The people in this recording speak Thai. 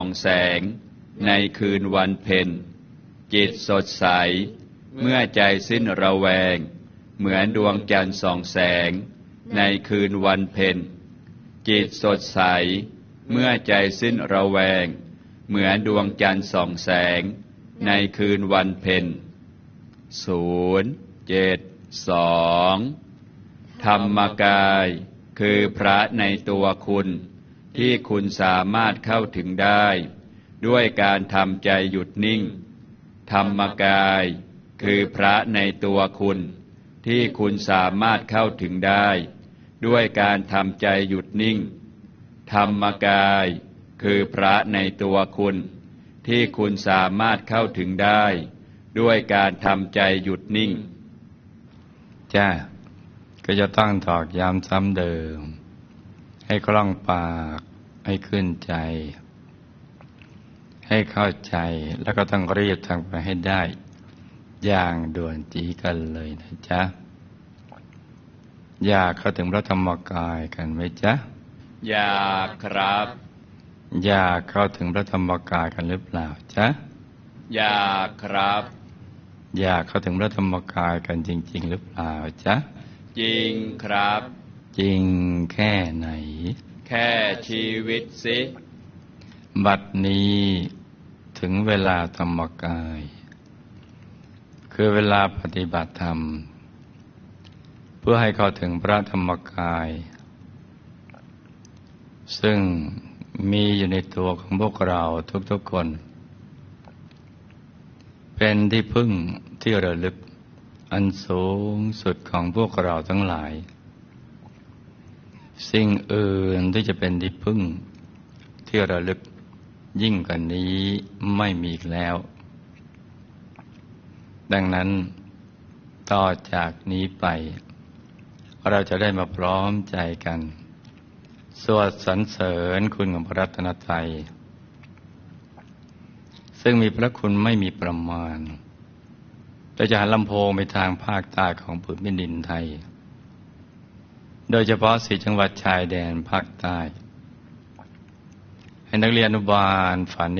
องแสงในคืนวันเพ็ญจิตสดใสเมื่อใจสิ้นระแวงเหมือนดวงจันทร์ส่องแสงในคืนวันเพ็ญจิตสดใสเมื่อใจสิ้นระแวงเหมือนดวงจันทร์ส่องแสงในคืนวันเพ็ญ072ธรรมกายคือพระในตัวคุณที่คุณสามารถเข้าถึงได้ด้วยการทำใจหยุดนิ่งธรรมกายคือพระในตัวคุณที่คุณสามารถเข้าถึงได้ด้วยการทำใจหยุดนิ่งธรรมกายคือพระในตัวคุณที่คุณสามารถเข้าถึงได้ด้วยการทำใจหยุดนิ่งจ้าก็จะต้องตอกย้ำซ้ำเดิมให้คล่องปากให้ขึ้นใจให้เข้าใจแล้วก็ต้องรีบทำไปให้ได้อย่างด่วนจีกันเลยนะจ๊ะอยากเข้าถึงพระธรรมกายกันไหมจ๊ะอยากครับอยากเข้าถึงพระธรรมกายกันหรือเปล่าจ๊ะอยากครับอยากเข้าถึงพระธรรมกายกันจริงๆหรือเปล่าจ๊ะจริงครับจริงแค่ไหนแค่ชีวิตสิบัดนี้ถึงเวลาธรรมกายคือเวลาปฏิบัติธรรมเพื่อให้เข้าถึงพระธรรมกายซึ่งมีอยู่ในตัวของพวกเราทุกๆคนเป็นที่พึ่งที่ระลึกอันสูงสุดของพวกเราทั้งหลายสิ่งอื่นที่จะเป็นที่พึ่งที่ระลึกยิ่งกว่านี้ไม่มีอีกแล้วดังนั้นต่อจากนี้ไปเราจะได้มาพร้อมใจกันสวดสรรเสริญคุณของพระรัตนตรัยซึ่งมีพระคุณไม่มีประมาณเราจะหันลำโพงไปทางภาคใต้ของผืนแผ่นดินไทยโดยเฉพาะ4จังหวัดชายแดนภาคใต้ให้นักเรียนอนุบาลฝัน